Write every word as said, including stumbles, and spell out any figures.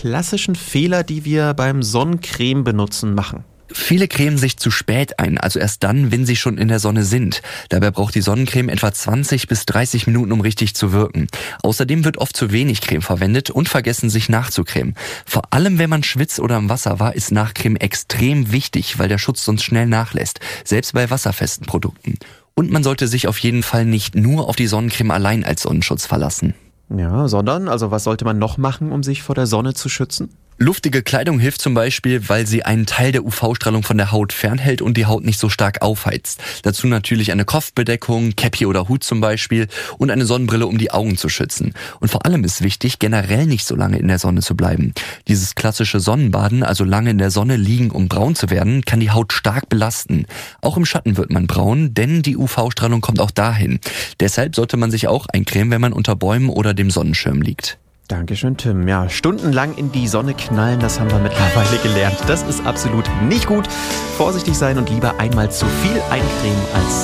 klassischen Fehler, die wir beim Sonnencreme benutzen, machen? Viele cremen sich zu spät ein, also erst dann, wenn sie schon in der Sonne sind. Dabei braucht die Sonnencreme etwa zwanzig bis dreißig Minuten, um richtig zu wirken. Außerdem wird oft zu wenig Creme verwendet und vergessen, sich nachzucremen. Vor allem, wenn man schwitzt oder im Wasser war, ist Nachcremen extrem wichtig, weil der Schutz sonst schnell nachlässt, selbst bei wasserfesten Produkten. Und man sollte sich auf jeden Fall nicht nur auf die Sonnencreme allein als Sonnenschutz verlassen. Ja, sondern, also was sollte man noch machen, um sich vor der Sonne zu schützen? Luftige Kleidung hilft zum Beispiel, weil sie einen Teil der U V-Strahlung von der Haut fernhält und die Haut nicht so stark aufheizt. Dazu natürlich eine Kopfbedeckung, Käppi oder Hut zum Beispiel und eine Sonnenbrille, um die Augen zu schützen. Und vor allem ist wichtig, generell nicht so lange in der Sonne zu bleiben. Dieses klassische Sonnenbaden, also lange in der Sonne liegen, um braun zu werden, kann die Haut stark belasten. Auch im Schatten wird man braun, denn die U V-Strahlung kommt auch dahin. Deshalb sollte man sich auch eincremen, wenn man unter Bäumen oder dem Sonnenschirm liegt. Dankeschön, Tim. Ja, stundenlang in die Sonne knallen, das haben wir mittlerweile gelernt. Das ist absolut nicht gut. Vorsichtig sein und lieber einmal zu viel eincremen als